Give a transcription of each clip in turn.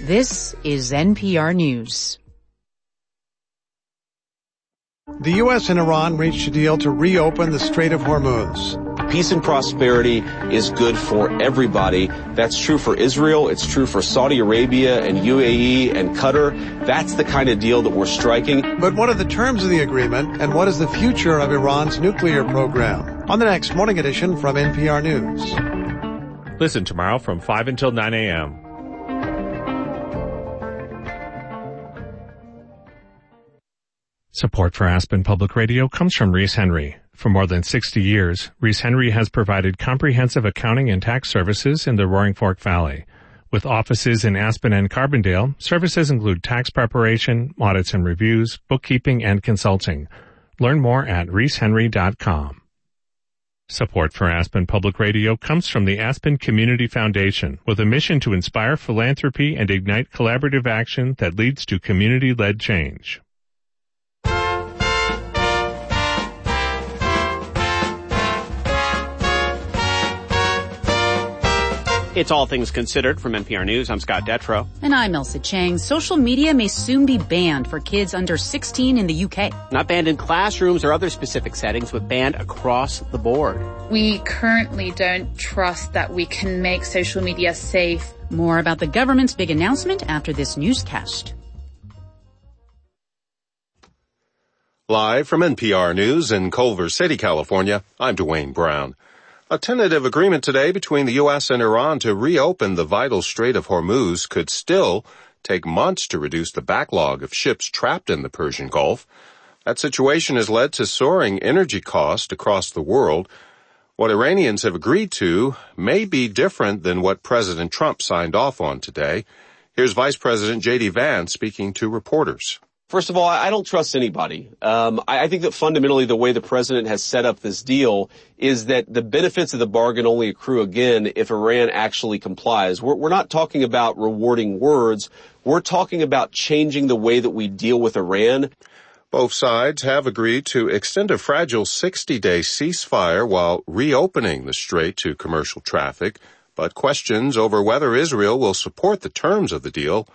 This is NPR News. The U.S. and Iran reached a deal to reopen the Strait of Hormuz. Peace and prosperity is good for everybody. That's true for Israel. It's true for Saudi Arabia and UAE and Qatar. That's the kind of deal that we're striking. But what are the terms of the agreement, and what is the future of Iran's nuclear program? On the next Morning Edition from NPR News. Listen tomorrow from 5 until 9 a.m. Support for Aspen Public Radio comes from Reese Henry. For more than 60 years, Reese Henry has provided comprehensive accounting and tax services in the Roaring Fork Valley. With offices in Aspen and Carbondale, services include tax preparation, audits and reviews, bookkeeping, and consulting. Learn more at reesehenry.com. Support for Aspen Public Radio comes from the Aspen Community Foundation, with a mission to inspire philanthropy and ignite collaborative action that leads to community-led change. It's All Things Considered from NPR News. I'm Scott Detrow. And I'm Elsa Chang. Social media may soon be banned for kids under 16 in the UK. Not banned in classrooms or other specific settings, but banned across the board. We currently don't trust that we can make social media safe. More about the government's big announcement after this newscast. Live from NPR News in Culver City, California, I'm Dwayne Brown. A tentative agreement today between the U.S. and Iran to reopen the vital Strait of Hormuz could still take months to reduce the backlog of ships trapped in the Persian Gulf. That situation has led to soaring energy costs across the world. What Iranians have agreed to may be different than what President Trump signed off on today. Here's Vice President J.D. Vance speaking to reporters. First of all, I don't trust anybody. I think that fundamentally the way the president has set up this deal is that the benefits of the bargain only accrue again if Iran actually complies. We're not talking about rewarding words. We're talking about changing the way that we deal with Iran. Both sides have agreed to extend a fragile 60-day ceasefire while reopening the strait to commercial traffic, but questions over whether Israel will support the terms of the deal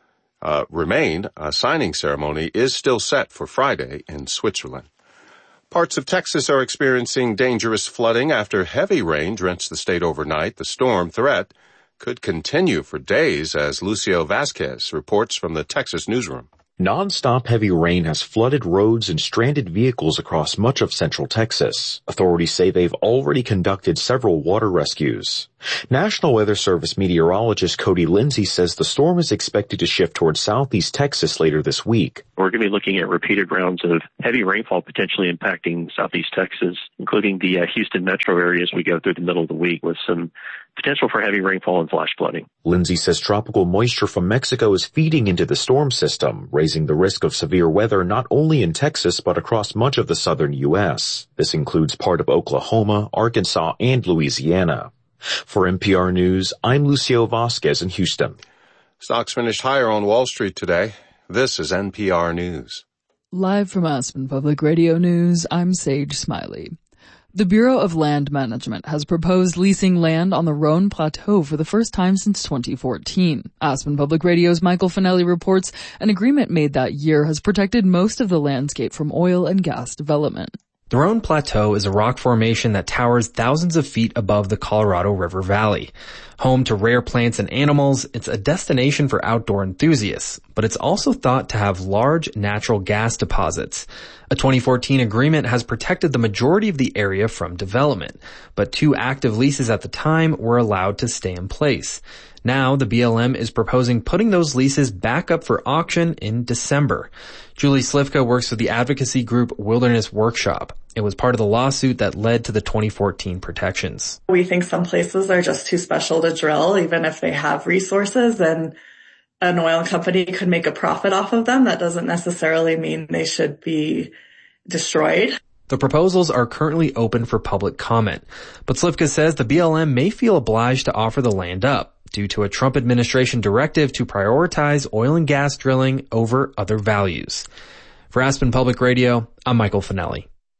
remain. A signing ceremony is still set for Friday in Switzerland. Parts of Texas are experiencing dangerous flooding after heavy rain drenched the state overnight. The storm threat could continue for days, as Lucio Vasquez reports from the Texas newsroom. Non-stop heavy rain has flooded roads and stranded vehicles across much of central Texas. Authorities say they've already conducted several water rescues. National Weather Service meteorologist Cody Lindsay says the storm is expected to shift towards southeast Texas later this week. We're going to be looking at repeated rounds of heavy rainfall potentially impacting southeast Texas, including the Houston metro area as we go through the middle of the week, with some potential for heavy rainfall and flash flooding. Lindsay says tropical moisture from Mexico is feeding into the storm system, raising the risk of severe weather not only in Texas but across much of the southern U.S. This includes part of Oklahoma, Arkansas, and Louisiana. For NPR News, I'm Lucio Vasquez in Houston. Stocks finished higher on Wall Street today. This is NPR News. Live from Aspen Public Radio News, I'm Sage Smiley. The Bureau of Land Management has proposed leasing land on the Rhone Plateau for the first time since 2014. Aspen Public Radio's Michael Finelli reports an agreement made that year has protected most of the landscape from oil and gas development. The Rhone Plateau is a rock formation that towers thousands of feet above the Colorado River Valley. Home to rare plants and animals, it's a destination for outdoor enthusiasts, but it's also thought to have large natural gas deposits. A 2014 agreement has protected the majority of the area from development, but 2 active leases at the time were allowed to stay in place. Now, the BLM is proposing putting those leases back up for auction in December. Julie Slivka works with the advocacy group Wilderness Workshop. It was part of the lawsuit that led to the 2014 protections. We think some places are just too special to drill, even if they have resources, and an oil company could make a profit off of them. That doesn't necessarily mean they should be destroyed. The proposals are currently open for public comment, but Slivka says the BLM may feel obliged to offer the land up due to a Trump administration directive to prioritize oil and gas drilling over other values. For Aspen Public Radio, I'm Michael Finelli.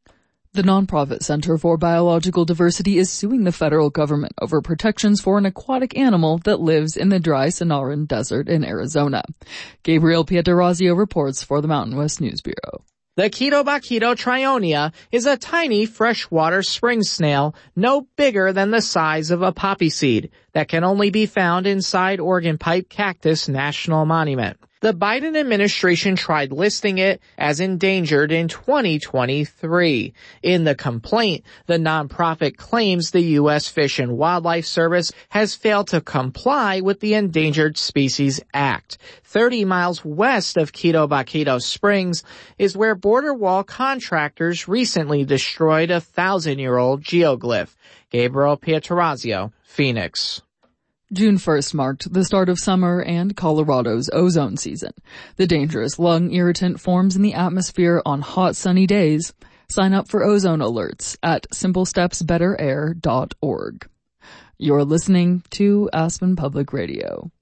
The nonprofit Center for Biological Diversity is suing the federal government over protections for an aquatic animal that lives in the dry Sonoran Desert in Arizona. Gabriel Pietrorazio reports for the Mountain West News Bureau. The Ketobacito trionia is a tiny freshwater spring snail no bigger than the size of a poppy seed that can only be found inside Organ Pipe Cactus National Monument. The Biden administration tried listing it as endangered in 2023. In the complaint, the nonprofit claims the U.S. Fish and Wildlife Service has failed to comply with the Endangered Species Act. 30 miles west of Ketobacito Springs is where border wall contractors recently destroyed a 1,000-year-old geoglyph. Gabriel Pietrorazio, Phoenix. June 1st marked the start of summer and Colorado's ozone season. The dangerous lung irritant forms in the atmosphere on hot, sunny days. Sign up for ozone alerts at simplestepsbetterair.org. You're listening to Aspen Public Radio.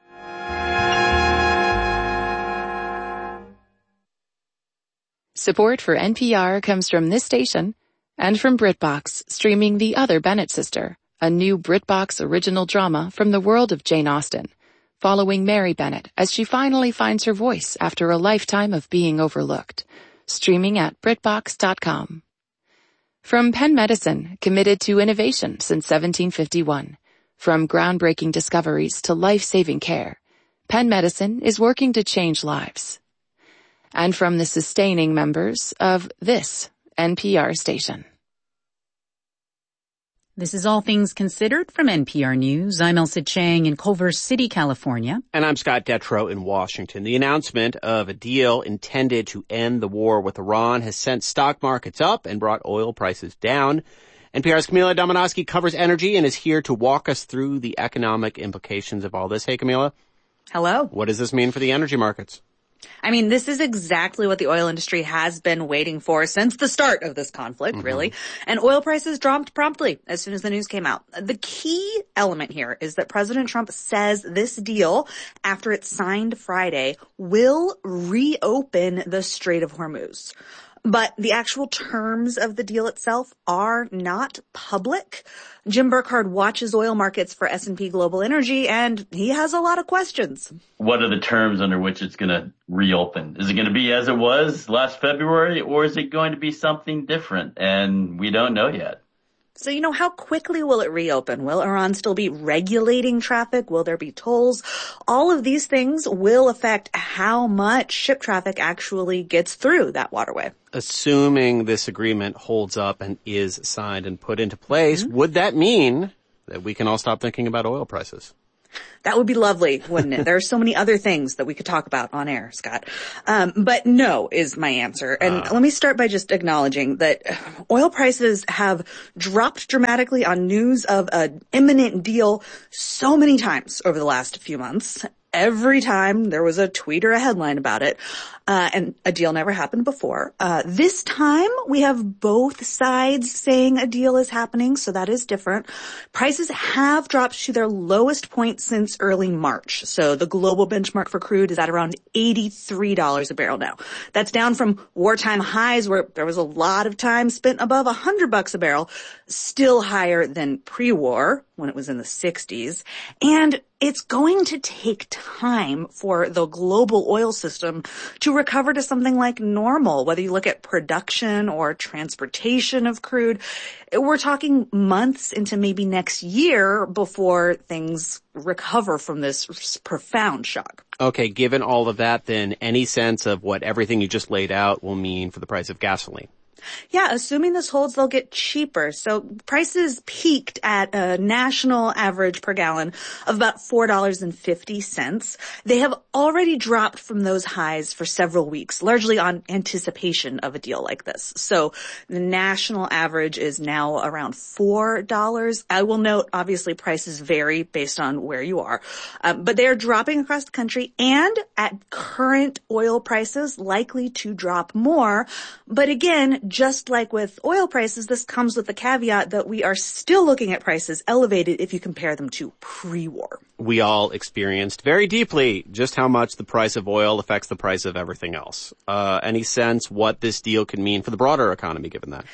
Support for NPR comes from this station and from BritBox, streaming The Other Bennett Sister, a new BritBox original drama from the world of Jane Austen, following Mary Bennett as she finally finds her voice after a lifetime of being overlooked. Streaming at BritBox.com. From Penn Medicine, committed to innovation since 1751. From groundbreaking discoveries to life-saving care, Penn Medicine is working to change lives. And from the sustaining members of this NPR station. This is All Things Considered from NPR News. I'm Elsa Chang in Culver City, California. And I'm Scott Detrow in Washington. The announcement of a deal intended to end the war with Iran has sent stock markets up and brought oil prices down. NPR's Camila Domonoske covers energy and is here to walk us through the economic implications of all this. Hey, Camila. Hello. What does this mean for the energy markets? I mean, this is exactly what the oil industry has been waiting for since the start of this conflict, really. And oil prices dropped promptly as soon as the news came out. The key element here is that President Trump says this deal, after it's signed Friday, will reopen the Strait of Hormuz. But the actual terms of the deal itself are not public. Jim Burkhardt watches oil markets for S&P Global Energy, and he has a lot of questions. What are the terms under which it's going to reopen? Is it going to be as it was last February, or is it going to be something different? And we don't know yet. So, how quickly will it reopen? Will Iran still be regulating traffic? Will there be tolls? All of these things will affect how much ship traffic actually gets through that waterway. Assuming this agreement holds up and is signed and put into place, would that mean that we can all stop thinking about oil prices? That would be lovely, wouldn't it? There are so many other things that we could talk about on air, Scott. But no is my answer. And let me start by just acknowledging that oil prices have dropped dramatically on news of an imminent deal so many times over the last few months. Every time there was a tweet or a headline about it, and a deal never happened before. This time we have both sides saying a deal is happening, so that is different. Prices have dropped to their lowest point since early March. So the global benchmark for crude is at around $83 a barrel now. That's down from wartime highs where there was a lot of time spent above $100 a barrel, still higher than pre-war when it was in the 60s. And it's going to take time for the global oil system to recover to something like normal, whether you look at production or transportation of crude. We're talking months into maybe next year before things recover from this profound shock. Okay, given all of that, then any sense of what everything you just laid out will mean for the price of gasoline? Yeah, assuming this holds, they'll get cheaper. So prices peaked at a national average per gallon of about $4.50. They have already dropped from those highs for several weeks, largely on anticipation of a deal like this. So the national average is now around $4. I will note, obviously, prices vary based on where you are. But they are dropping across the country and at current oil prices, likely to drop more. But again, just like with oil prices, this comes with the caveat that we are still looking at prices elevated if you compare them to pre-war. We all experienced very deeply just how much the price of oil affects the price of everything else. Any sense what this deal could mean for the broader economy given that?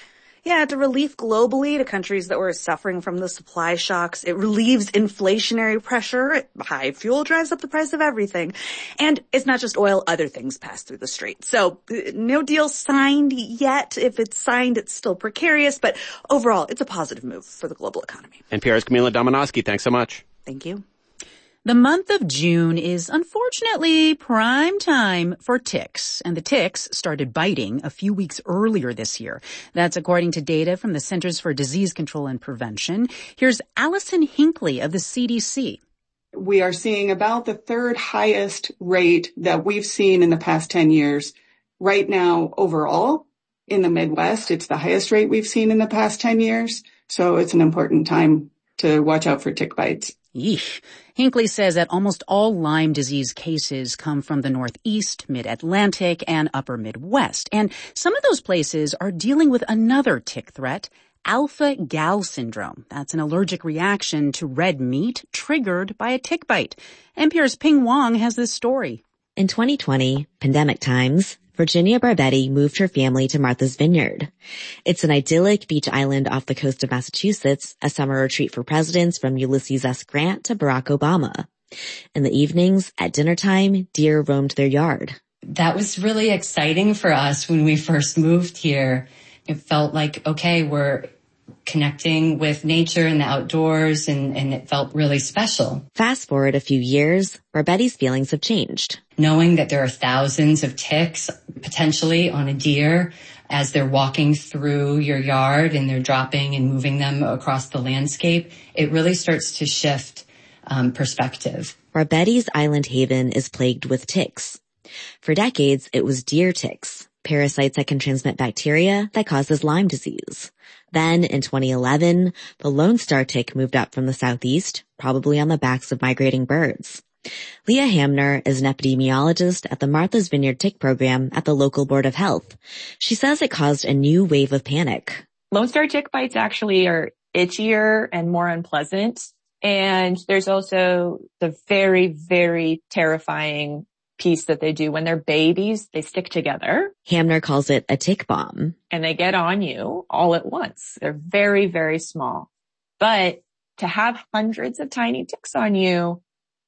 to relief globally to countries that were suffering from the supply shocks. It relieves inflationary pressure. High fuel drives up the price of everything. And it's not just oil, other things pass through the strait. So no deal signed yet. If it's signed, it's still precarious, but overall, it's a positive move for the global economy. NPR's Camila Domonoske, thanks so much. Thank you. The month of June is unfortunately prime time for ticks, and the ticks started biting a few weeks earlier this year. That's according to data from the Centers for Disease Control and Prevention. Here's Allison Hinckley of the CDC. We are seeing about the third highest rate that we've seen in the past 10 years. Right now, overall, in the Midwest, it's the highest rate we've seen in the past 10 years. So it's an important time to watch out for tick bites. Yeesh. Hinckley says that almost all Lyme disease cases come from the Northeast, Mid-Atlantic, and Upper Midwest. And some of those places are dealing with another tick threat, alpha-gal syndrome. That's an allergic reaction to red meat triggered by a tick bite. NPR's Ping Wong has this story. In 2020, pandemic times, Virginia Barbetti moved her family to Martha's Vineyard. It's an idyllic beach island off the coast of Massachusetts, a summer retreat for presidents from Ulysses S. Grant to Barack Obama. In the evenings, at dinner time, deer roamed their yard. That was really exciting for us when we first moved here. It felt like, okay, we're connecting with nature and the outdoors, and it felt really special. Fast forward a few years, Barbetti's feelings have changed. Knowing that there are thousands of ticks potentially on a deer as they're walking through your yard and they're dropping and moving them across the landscape, it really starts to shift perspective. Barbetti's island haven is plagued with ticks. For decades, it was deer ticks, parasites that can transmit bacteria that causes Lyme disease. Then, in 2011, the Lone Star tick moved up from the southeast, probably on the backs of migrating birds. Leah Hamner is an epidemiologist at the Martha's Vineyard Tick Program at the local Board of Health. She says it caused a new wave of panic. Lone Star tick bites actually are itchier and more unpleasant. And there's also the very, very terrifying piece that they do when they're babies. They stick together. Hamner calls it a tick bomb. And they get on you all at once. They're very, very small. But to have hundreds of tiny ticks on you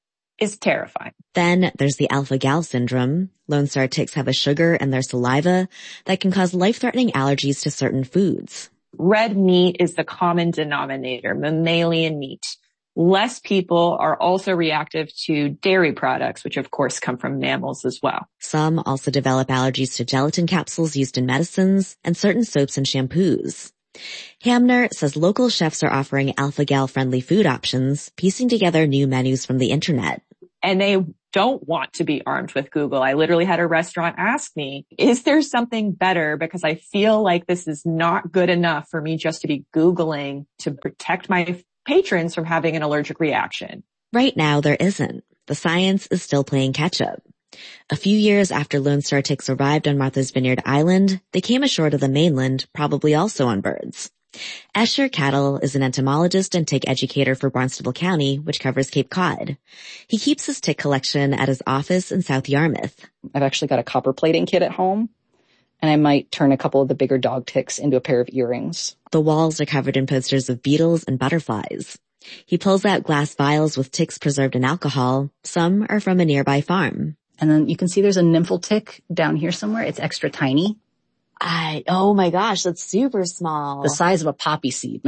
is terrifying. Then there's the alpha-gal syndrome. Lone Star ticks have a sugar in their saliva that can cause life-threatening allergies to certain foods. Red meat is the common denominator, mammalian meat. Less people are also reactive to dairy products, which of course come from mammals as well. Some also develop allergies to gelatin capsules used in medicines and certain soaps and shampoos. Hamner says local chefs are offering alpha-gal friendly food options, piecing together new menus from the internet. And they don't want to be armed with Google. I literally had a restaurant ask me, is there something better? Because I feel like this is not good enough for me just to be Googling to protect my patrons from having an allergic reaction. Right now, there isn't. The science is still playing catch up. A few years after Lone Star ticks arrived on Martha's Vineyard Island, they came ashore to the mainland, probably also on birds. Escher Cattle is an entomologist and tick educator for Barnstable County, which covers Cape Cod. He keeps his tick collection at his office in South Yarmouth. I've actually got a copper plating kit at home, and I might turn a couple of the bigger dog ticks into a pair of earrings. The walls are covered in posters of beetles and butterflies. He pulls out glass vials with ticks preserved in alcohol. Some are from a nearby farm. And then you can see there's a nymphal tick down here somewhere. It's extra tiny. Oh my gosh, that's super small. The size of a poppy seed.